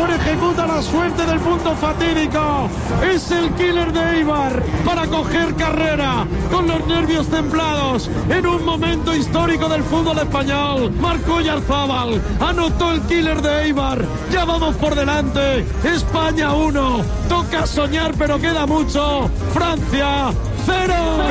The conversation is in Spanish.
mejor ejecuta la suerte del punto fatídico. Es el killer de Eibar para coger carrera con los nervios templados en un momento histórico del fútbol español. Marcó Oyarzábal, anotó el killer de Eibar. Ya vamos por delante. España 1. Toca soñar, pero queda mucho. Francia 0.